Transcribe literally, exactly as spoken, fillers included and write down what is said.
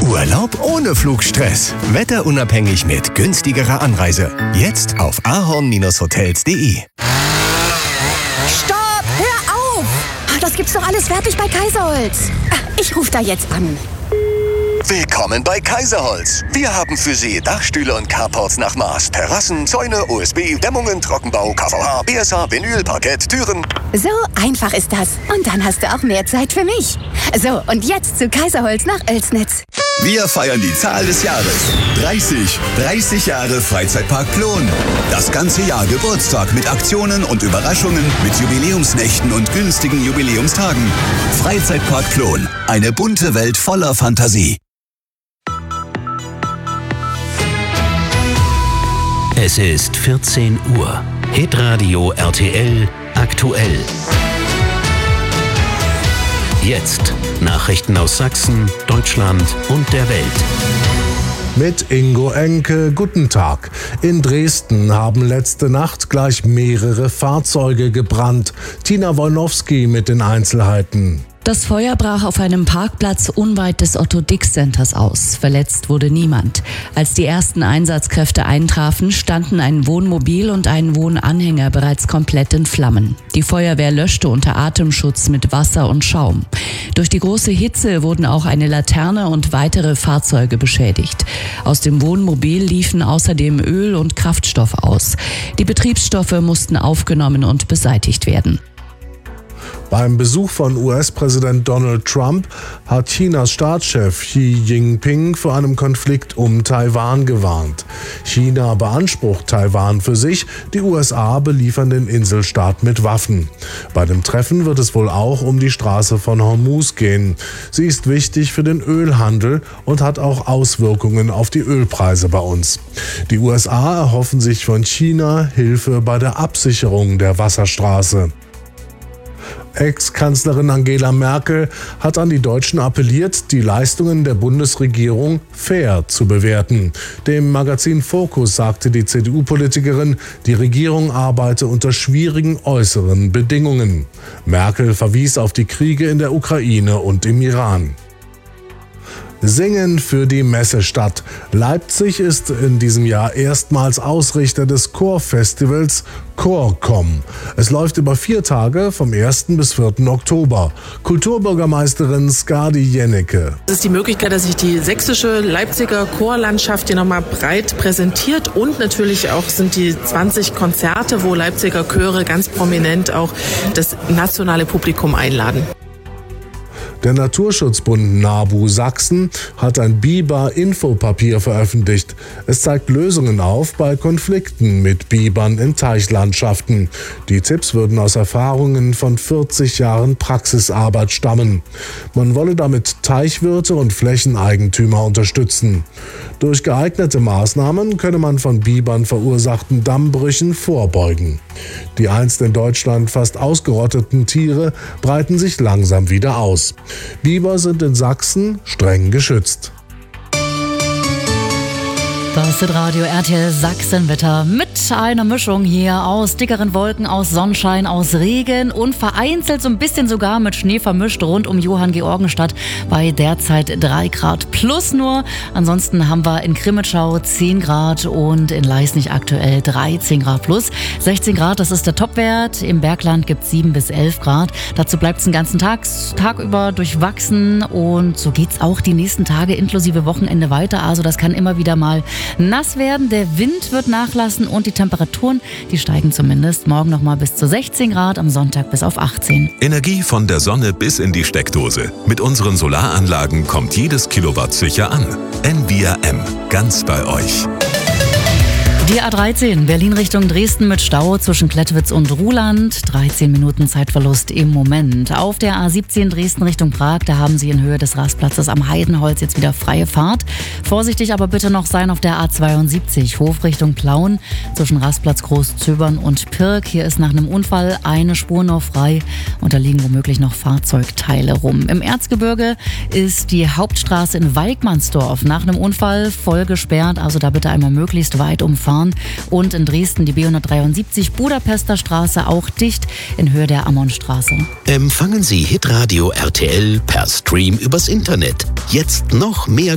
Urlaub ohne Flugstress. Wetterunabhängig mit günstigerer Anreise. Jetzt auf ahorn Bindestrich hotels punkt de. Stopp! Hör auf! Das gibt's doch alles fertig bei Kaiserholz. Ich rufe da jetzt an. Willkommen bei Kaiserholz. Wir haben für Sie Dachstühle und Carports nach Maß, Terrassen, Zäune, O S B, Dämmungen, Trockenbau, K V H, B S H, Vinyl, Parkett, Türen. So einfach ist das. Und dann hast du auch mehr Zeit für mich. So, und jetzt zu Kaiserholz nach Oelsnitz. Wir feiern die Zahl des Jahres. dreißig. dreißig Jahre Freizeitpark Plon. Das ganze Jahr Geburtstag mit Aktionen und Überraschungen, mit Jubiläumsnächten und günstigen Jubiläumstagen. Freizeitpark Plon. Eine bunte Welt voller Fantasie. Es ist vierzehn Uhr. Hitradio R T L aktuell. Jetzt Nachrichten aus Sachsen, Deutschland und der Welt. Mit Ingo Enke, guten Tag. In Dresden haben letzte Nacht gleich mehrere Fahrzeuge gebrannt. Tina Wolnowski mit den Einzelheiten. Das Feuer brach auf einem Parkplatz unweit des Otto-Dix-Centers aus. Verletzt wurde niemand. Als die ersten Einsatzkräfte eintrafen, standen ein Wohnmobil und ein Wohnanhänger bereits komplett in Flammen. Die Feuerwehr löschte unter Atemschutz mit Wasser und Schaum. Durch die große Hitze wurden auch eine Laterne und weitere Fahrzeuge beschädigt. Aus dem Wohnmobil liefen außerdem Öl und Kraftstoff aus. Die Betriebsstoffe mussten aufgenommen und beseitigt werden. Beim Besuch von U S-Präsident Donald Trump hat Chinas Staatschef Xi Jinping vor einem Konflikt um Taiwan gewarnt. China beansprucht Taiwan für sich, die U S A beliefern den Inselstaat mit Waffen. Bei dem Treffen wird es wohl auch um die Straße von Hormuz gehen. Sie ist wichtig für den Ölhandel und hat auch Auswirkungen auf die Ölpreise bei uns. Die U S A erhoffen sich von China Hilfe bei der Absicherung der Wasserstraße. Ex-Kanzlerin Angela Merkel hat an die Deutschen appelliert, die Leistungen der Bundesregierung fair zu bewerten. Dem Magazin Focus sagte die C D U-Politikerin, die Regierung arbeite unter schwierigen äußeren Bedingungen. Merkel verwies auf die Kriege in der Ukraine und im Iran. Singen für die Messestadt. Leipzig ist in diesem Jahr erstmals Ausrichter des Chorfestivals Chorcom. Es läuft über vier Tage vom ersten bis vierten Oktober. Kulturbürgermeisterin Skadi Jennecke. Es ist die Möglichkeit, dass sich die sächsische Leipziger Chorlandschaft hier nochmal breit präsentiert und natürlich auch sind die zwanzig Konzerte, wo Leipziger Chöre ganz prominent auch das nationale Publikum einladen. Der Naturschutzbund NABU Sachsen hat ein Biber-Infopapier veröffentlicht. Es zeigt Lösungen auf bei Konflikten mit Bibern in Teichlandschaften. Die Tipps würden aus Erfahrungen von vierzig Jahren Praxisarbeit stammen. Man wolle damit Teichwirte und Flächeneigentümer unterstützen. Durch geeignete Maßnahmen könne man von Bibern verursachten Dammbrüchen vorbeugen. Die einst in Deutschland fast ausgerotteten Tiere breiten sich langsam wieder aus. Biber sind in Sachsen streng geschützt. Das ist Radio R T L Sachsenwetter mit einer Mischung hier aus dickeren Wolken, aus Sonnenschein, aus Regen und vereinzelt so ein bisschen sogar mit Schnee vermischt rund um Johanngeorgenstadt bei derzeit drei Grad plus nur. Ansonsten haben wir in Crimmitschau zehn Grad und in Leisnig aktuell dreizehn Grad plus. sechzehn Grad, das ist der Topwert. Im Bergland gibt es sieben bis elf Grad. Dazu bleibt es den ganzen Tag, Tag über durchwachsen und so geht es auch die nächsten Tage inklusive Wochenende weiter. Also das kann immer wieder mal nass werden, der Wind wird nachlassen und die Temperaturen, die steigen zumindest morgen nochmal bis zu sechzehn Grad, am Sonntag bis auf achtzehn. Energie von der Sonne bis in die Steckdose. Mit unseren Solaranlagen kommt jedes Kilowatt sicher an. Envia M, ganz bei euch. Die A dreizehn, Berlin Richtung Dresden mit Stau zwischen Klettwitz und Ruhland. dreizehn Minuten Zeitverlust im Moment. Auf der A siebzehn Dresden Richtung Prag, da haben Sie in Höhe des Rastplatzes am Heidenholz jetzt wieder freie Fahrt. Vorsichtig aber bitte noch sein auf der A zweiundsiebzig, Hof Richtung Plauen. Zwischen Rastplatz Großzöbern und Pirk. Hier ist nach einem Unfall eine Spur noch frei und da liegen womöglich noch Fahrzeugteile rum. Im Erzgebirge ist die Hauptstraße in Weigmannsdorf nach einem Unfall voll gesperrt. Also da bitte einmal möglichst weit umfahren. Und in Dresden die B hundertdreiundsiebzig Budapester Straße auch dicht in Höhe der Ammonstraße. Empfangen Sie Hitradio R T L per Stream übers Internet. Jetzt noch mehr